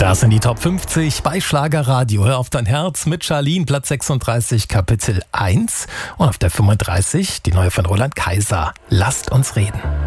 Das sind die Top 50 bei Schlagerradio. Hör auf dein Herz mit Charlene, Platz 36, Kapitel 1. Und auf der 35 die neue von Roland Kaiser. Lasst uns reden.